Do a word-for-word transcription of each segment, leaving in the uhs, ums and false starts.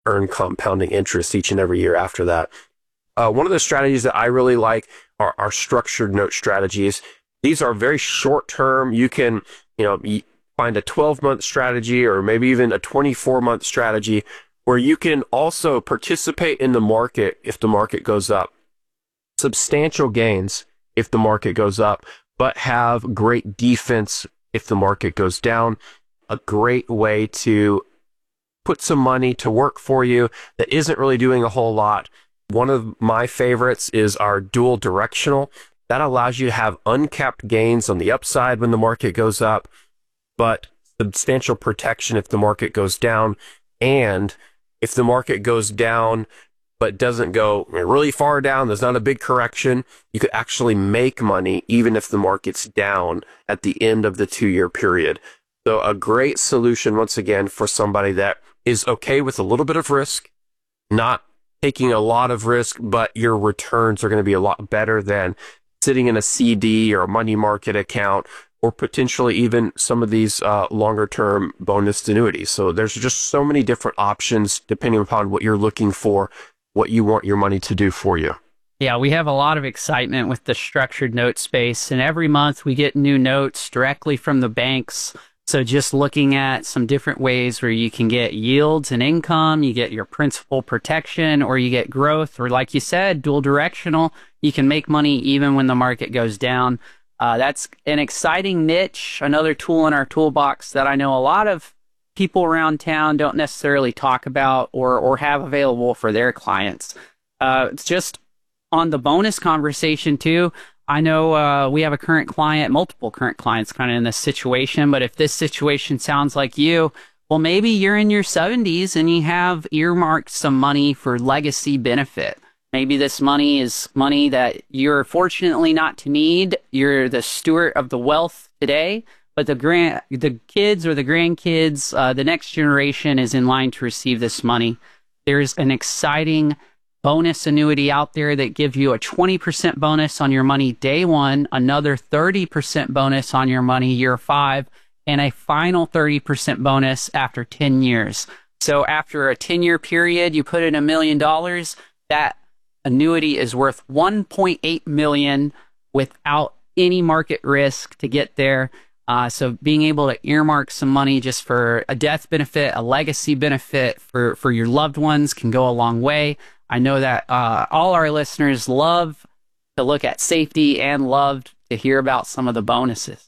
earn compounding interest each and every year after that. Uh, one of the strategies that I really like are, are structured note strategies. These are very short term. You can, you know, find a twelve month strategy or maybe even a twenty-four month strategy where you can also participate in the market if the market goes up. Substantial gains if the market goes up, but have great defense if the market goes down. A great way to put some money to work for you that isn't really doing a whole lot. One of my favorites is our dual directional. That allows you to have uncapped gains on the upside when the market goes up, but substantial protection if the market goes down. And if the market goes down but doesn't go really far down, there's not a big correction, you could actually make money even if the market's down at the end of the two-year period. So a great solution, once again, for somebody that is okay with a little bit of risk, not taking a lot of risk, but your returns are going to be a lot better than sitting in a C D or a money market account, or potentially even some of these uh, longer-term bonus annuities. So there's just so many different options depending upon what you're looking for, what you want your money to do for you. Yeah, we have a lot of excitement with the structured note space, and every month we get new notes directly from the banks. So just looking at some different ways where you can get yields and income, you get your principal protection, or you get growth, or like you said, dual directional, you can make money even when the market goes down. Uh, that's an exciting niche, another tool in our toolbox that I know a lot of people around town don't necessarily talk about or or have available for their clients. Uh, it's just on the bonus conversation too. I know uh, we have a current client, multiple current clients kind of in this situation, but if this situation sounds like you, well, maybe you're in your seventies and you have earmarked some money for legacy benefit. Maybe this money is money that you're fortunately not to need. You're the steward of the wealth today, but the grand, the kids or the grandkids, uh, the next generation is in line to receive this money. There's an exciting bonus annuity out there that gives you a twenty percent bonus on your money day one, another thirty percent bonus on your money year five, and a final thirty percent bonus after ten years. So after a ten-year period, you put in a million dollars, that annuity is worth one point eight million dollars without any market risk to get there. Uh, so being able to earmark some money just for a death benefit, a legacy benefit for, for your loved ones can go a long way. I know that uh, all our listeners love to look at safety and love to hear about some of the bonuses.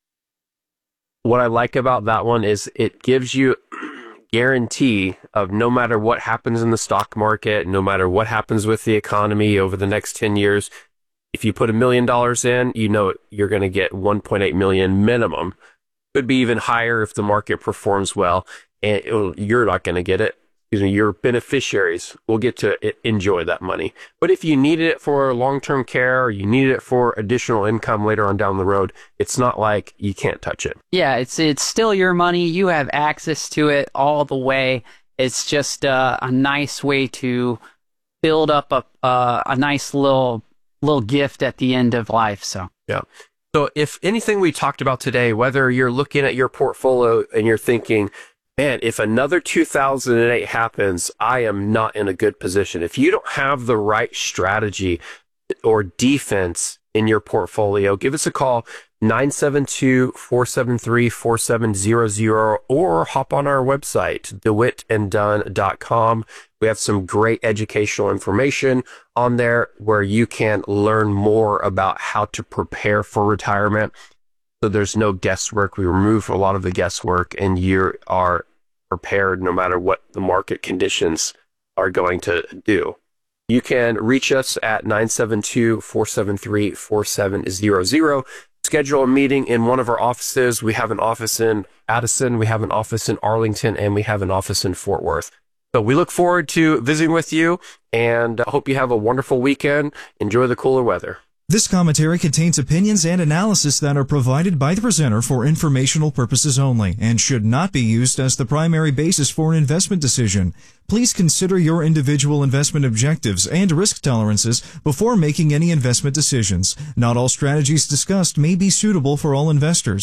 What I like about that one is it gives you guarantee of no matter what happens in the stock market, no matter what happens with the economy over the next ten years, if you put a million dollars in, you know you're going to get one point eight million minimum. Could be even higher if the market performs well, and it'll, you're not going to get it. Excuse me, your beneficiaries will get to enjoy that money. But if you needed it for long-term care or you needed it for additional income later on down the road, it's not like you can't touch it. Yeah, it's it's still your money. You have access to it all the way. It's just uh, a nice way to build up a uh, a nice little little gift at the end of life. So yeah. So if anything we talked about today, whether you're looking at your portfolio and you're thinking, man, if another two thousand eight happens, I am not in a good position. If you don't have the right strategy or defense in your portfolio, give us a call, nine seven two, four seven three, four seven zero zero, or hop on our website, dewitt and dunn dot com. We have some great educational information on there where you can learn more about how to prepare for retirement. So there's no guesswork. We remove a lot of the guesswork, and you are prepared no matter what the market conditions are going to do. You can reach us at nine seven two, four seven three, four seven zero zero. Schedule a meeting in one of our offices. We have an office in Addison, we have an office in Arlington, and we have an office in Fort Worth. So we look forward to visiting with you, and I hope you have a wonderful weekend. Enjoy the cooler weather. This commentary contains opinions and analysis that are provided by the presenter for informational purposes only and should not be used as the primary basis for an investment decision. Please consider your individual investment objectives and risk tolerances before making any investment decisions. Not all strategies discussed may be suitable for all investors.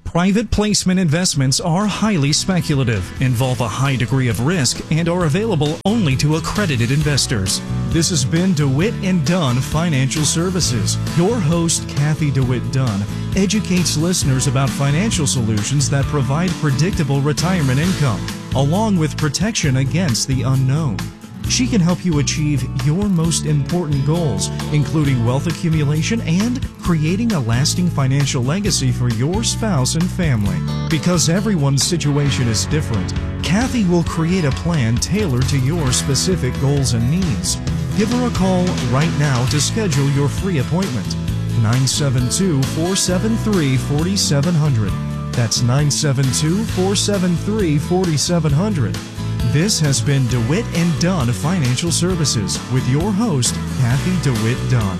Private placement investments are highly speculative, involve a high degree of risk, and are available only to accredited investors. This has been DeWitt and Dunn Financial Services. Your host, Kathy DeWitt Dunn, educates listeners about financial solutions that provide predictable retirement income, along with protection against the unknown. She can help you achieve your most important goals, including wealth accumulation and creating a lasting financial legacy for your spouse and family. Because everyone's situation is different, Kathy will create a plan tailored to your specific goals and needs. Give her a call right now to schedule your free appointment. nine seven two, four seven three, four seven zero zero. That's nine seven two, four seven three, four seven zero zero. This has been DeWitt and Dunn Financial Services with your host, Kathy DeWitt Dunn.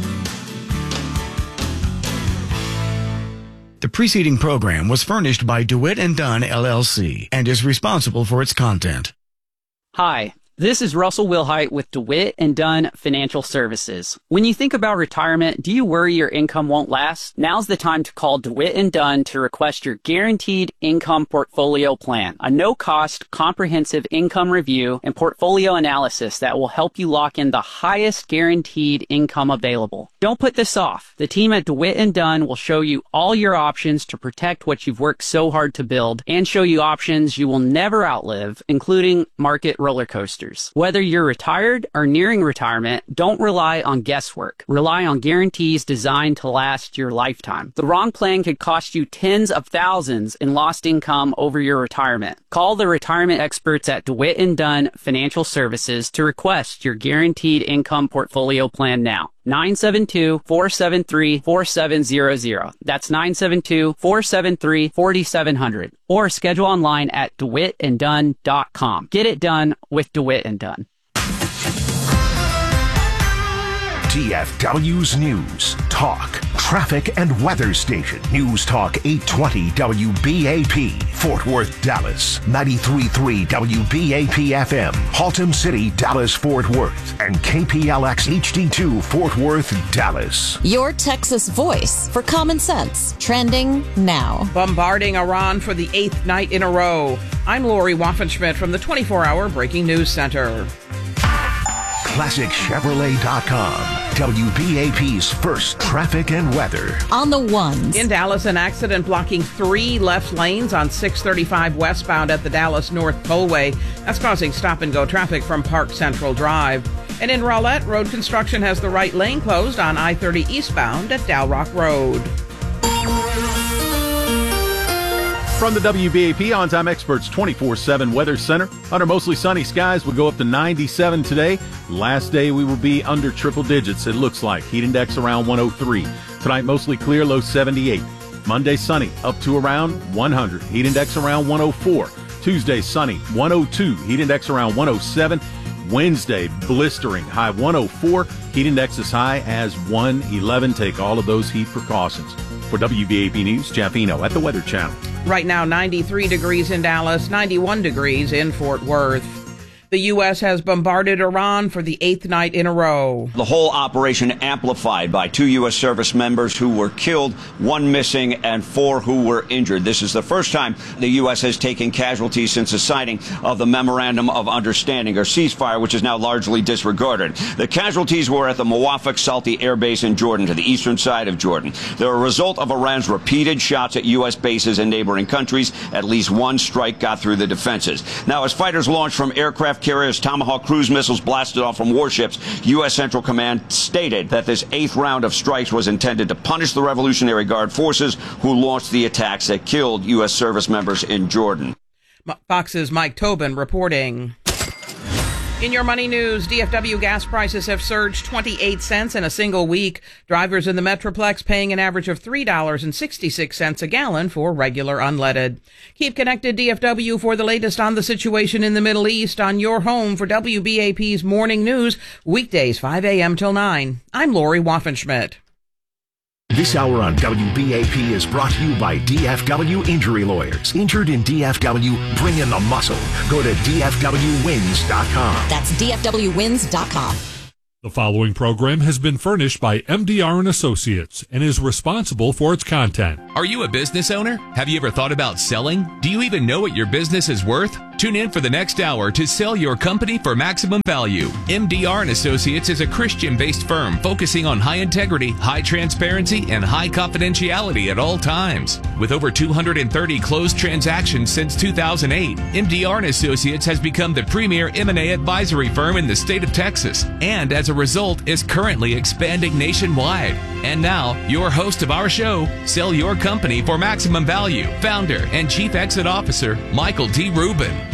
The preceding program was furnished by DeWitt and Dunn, L L C, and is responsible for its content. Hi, this is Russell Wilhite with DeWitt and Dunn Financial Services. When you think about retirement, do you worry your income won't last? Now's the time to call DeWitt and Dunn to request your Guaranteed Income Portfolio Plan, a no-cost, comprehensive income review and portfolio analysis that will help you lock in the highest guaranteed income available. Don't put this off. The team at DeWitt and Dunn will show you all your options to protect what you've worked so hard to build and show you options you will never outlive, including market roller coasters. Whether you're retired or nearing retirement, don't rely on guesswork. Rely on guarantees designed to last your lifetime. The wrong plan could cost you tens of thousands in lost income over your retirement. Call the retirement experts at DeWitt and Dunn Financial Services to request your Guaranteed Income Portfolio Plan now. nine seven two, four seven three, four seven zero zero. That's nine seven two, four seven three, four seven zero zero. Or schedule online at dewitt and dunn dot com. Get it done with DeWitt and Dunn. D F W's News, Talk, Traffic and Weather Station. News Talk eight twenty W B A P, Fort Worth, Dallas. ninety-three point three W B A P F M, Haltom City, Dallas, Fort Worth. And K P L X H D two, Fort Worth, Dallas. Your Texas voice for common sense. Trending now. Bombarding Iran for the eighth night in a row. I'm Lori Waffenschmidt from the twenty-four hour Breaking News Center. Classic Chevrolet dot com, W B A P's first traffic and weather. On the ones. In Dallas, an accident blocking three left lanes on six thirty-five westbound at the Dallas North Tollway. That's causing stop-and-go traffic from Park Central Drive. And in Rowlett, road construction has the right lane closed on I thirty eastbound at Dalrock Road. From the W B A P On-Time Experts twenty-four seven Weather Center, under mostly sunny skies, we'll go up to ninety-seven today. Last day, we will be under triple digits, it looks like. Heat index around one oh three. Tonight, mostly clear, low seventy-eight. Monday, sunny, up to around one hundred. Heat index around one oh four. Tuesday, sunny, one oh two. Heat index around one oh seven. Wednesday, blistering, high one oh four. Heat index as high as one eleven. Take all of those heat precautions. For W B A P News, Jeff Eno at the Weather Channel. Right now, ninety-three degrees in Dallas, ninety-one degrees in Fort Worth. The U S has bombarded Iran for the eighth night in a row. The whole operation amplified by two U S service members who were killed, one missing, and four who were injured. This is the first time the U S has taken casualties since the signing of the Memorandum of Understanding, or ceasefire, which is now largely disregarded. The casualties were at the Muwafaq Salti Air Base in Jordan, to the eastern side of Jordan. They're a result of Iran's repeated shots at U S bases in neighboring countries. At least one strike got through the defenses. Now, as fighters launched from aircraft carriers, Tomahawk cruise missiles blasted off from warships, U S Central Command stated that this eighth round of strikes was intended to punish the Revolutionary Guard forces who launched the attacks that killed U S service members in Jordan. Fox's Mike Tobin reporting. In your money news, D F W gas prices have surged twenty-eight cents in a single week. Drivers in the Metroplex paying an average of three dollars and sixty-six cents a gallon for regular unleaded. Keep connected, D F W, for the latest on the situation in the Middle East on your home for W B A P's Morning News, weekdays five a.m. till nine. I'm Lori Waffenschmidt. This hour on W B A P is brought to you by D F W Injury Lawyers. Injured in D F W, bring in the muscle. Go to D F W wins dot com. That's D F W wins dot com. The following program has been furnished by M D R and Associates and is responsible for its content. Are you a business owner? Have you ever thought about selling? Do you even know what your business is worth? Tune in for the next hour to sell your company for maximum value. M D R and Associates is a Christian-based firm focusing on high integrity, high transparency, and high confidentiality at all times. With over two hundred thirty closed transactions since two thousand eight, M D R and Associates has become the premier M and A advisory firm in the state of Texas, and as a result is currently expanding nationwide. And now, your host of our show, Sell Your Company for Maximum Value, founder and chief exit officer, Michael D. Rubin.